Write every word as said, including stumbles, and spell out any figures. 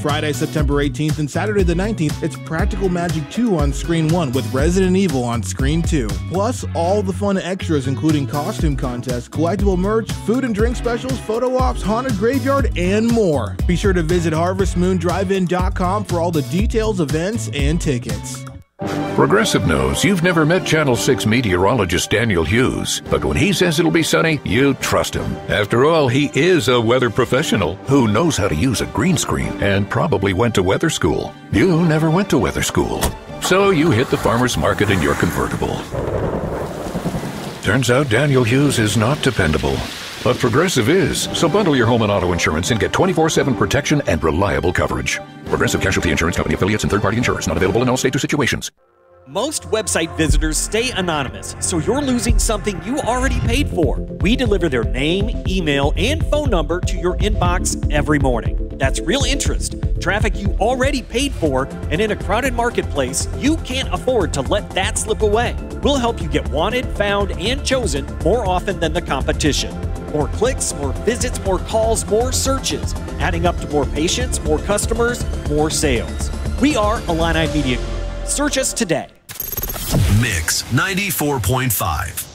Friday, September eighteenth and Saturday the nineteenth, it's Practical Magic two on Screen one with Resident Evil on Screen two. Plus, all the fun extras including costume contests, collectible merch, food and drink specials, photo ops, haunted graveyard, and more. Be sure to visit harvest moon drive in dot com for all the details, events, and tickets. Progressive knows you've never met Channel six meteorologist Daniel Hughes, but when he says it'll be sunny, you trust him. After all, he is a weather professional who knows how to use a green screen and probably went to weather school. You never went to weather school, so you hit the farmer's market in your convertible. Turns out Daniel Hughes is not dependable, but Progressive is. So bundle your home and auto insurance and get twenty-four seven protection and reliable coverage. Progressive Casualty Insurance Company affiliates and third-party insurers. Not available in all states or situations. Most website visitors stay anonymous, so you're losing something you already paid for. We deliver their name, email, and phone number to your inbox every morning. That's real interest, traffic you already paid for, and in a crowded marketplace, you can't afford to let that slip away. We'll help you get wanted, found, and chosen more often than the competition. More clicks, more visits, more calls, more searches, adding up to more patients, more customers, more sales. We are Illini Media Group. Search us today. Mix ninety-four point five.